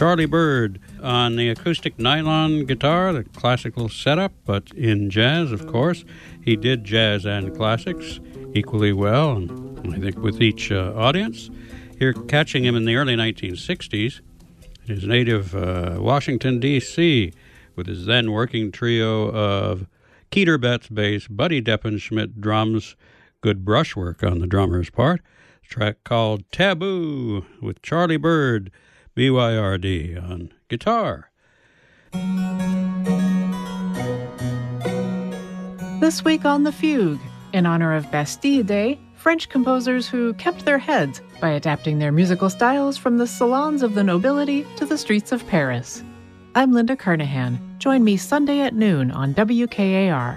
Charlie Byrd on the acoustic nylon guitar, the classical setup, but in jazz, of course. He did jazz and classics equally well, and I think with each audience. Here, catching him in the early 1960s, his native Washington, D.C., with his then working trio of Keter Betts bass, Buddy Deppenschmidt drums, good brushwork on the drummer's part. A track called Taboo with Charlie Byrd, BYRD, on guitar. This week on The Fugue, in honor of Bastille Day, French composers who kept their heads by adapting their musical styles from the salons of the nobility to the streets of Paris. I'm Linda Carnahan. Join me Sunday at noon on WKAR.